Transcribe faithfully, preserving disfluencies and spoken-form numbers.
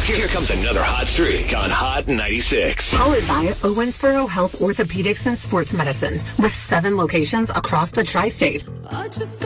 Here comes another hot streak on Hot ninety-six. Powered by Owensboro Health Orthopedics and Sports Medicine with seven locations across the tri-state. I just